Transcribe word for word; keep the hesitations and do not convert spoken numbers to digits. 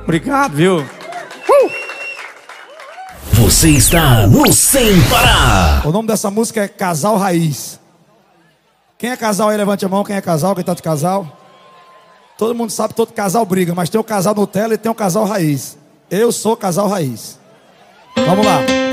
Obrigado, viu? Uh! Você está no Sem Parar. O nome dessa música é Casal Raiz. Quem é casal aí, levante a mão. Quem é casal, quem tá de casal? Todo mundo sabe que todo casal briga, mas tem o casal Nutella e tem o casal Raiz. Eu sou casal Raiz. Vamos lá.